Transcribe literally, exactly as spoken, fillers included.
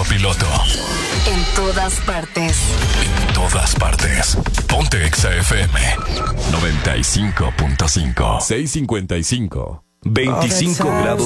piloto. En todas partes. En todas partes. Ponte Exa F M noventa y cinco punto cinco. seiscientos cincuenta y cinco. veinticinco grados